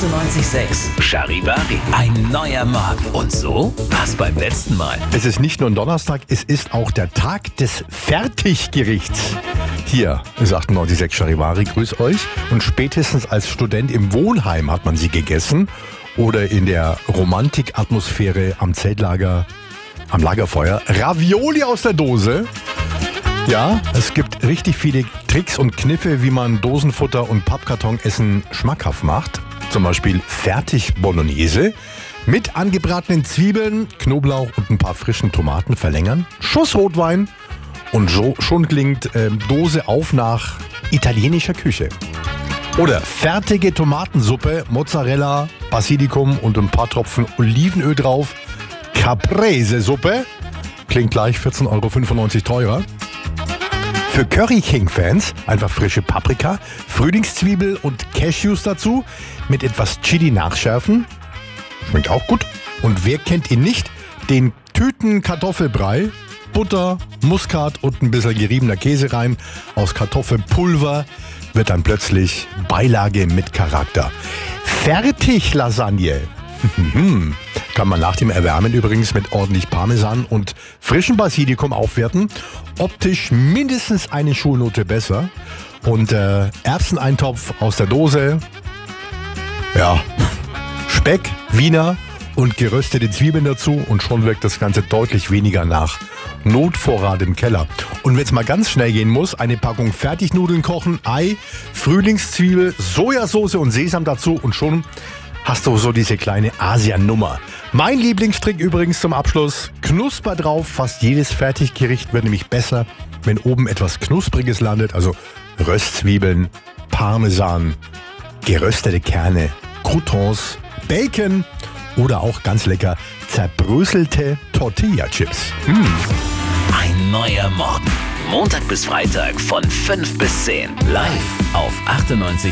98.6 Charivari. Ein neuer Morgen. Und so war's beim letzten Mal. Es ist nicht nur ein Donnerstag, es ist auch der Tag des Fertiggerichts. Hier ist 98.6 Charivari, grüß euch. Und spätestens als Student im Wohnheim hat man sie gegessen. Oder in der Romantikatmosphäre am Zeltlager, am Lagerfeuer. Ravioli aus der Dose. Ja, es gibt richtig viele Tricks und Kniffe, wie man Dosenfutter und Pappkartonessen schmackhaft macht. Zum Beispiel Fertig-Bolognese mit angebratenen Zwiebeln, Knoblauch und ein paar frischen Tomaten verlängern. Schuss Rotwein und so schon klingt Dose auf nach italienischer Küche. Oder fertige Tomatensuppe, Mozzarella, Basilikum und ein paar Tropfen Olivenöl drauf. Caprese-Suppe, klingt gleich 14,95 € teurer. Für Curry King-Fans einfach frische Paprika, Frühlingszwiebel und Cashews dazu. Mit etwas Chili nachschärfen. Schmeckt auch gut. Und wer kennt ihn nicht? Den Tüten-Kartoffelbrei. Butter, Muskat und ein bisschen geriebener Käse rein. Aus Kartoffelpulver wird dann plötzlich Beilage mit Charakter. Fertig-Lasagne. Kann man nach dem Erwärmen übrigens mit ordentlich Parmesan und frischem Basilikum aufwerten. Optisch mindestens eine Schulnote besser. Und Erbseneintopf aus der Dose. Ja, Speck, Wiener und geröstete Zwiebeln dazu. Und schon wirkt das Ganze deutlich weniger nach Notvorrat im Keller. Und wenn es mal ganz schnell gehen muss, eine Packung Fertignudeln kochen, Ei, Frühlingszwiebel, Sojasauce und Sesam dazu und schon hast du so diese kleine Asian-Nummer. Mein Lieblingstrick übrigens zum Abschluss, Knusper drauf. Fast jedes Fertiggericht wird nämlich besser, wenn oben etwas Knuspriges landet. Also Röstzwiebeln, Parmesan, geröstete Kerne, Croutons, Bacon oder auch ganz lecker zerbröselte Tortilla-Chips. Ein neuer Morgen. Montag bis Freitag von 5 bis 10. Live auf 98.6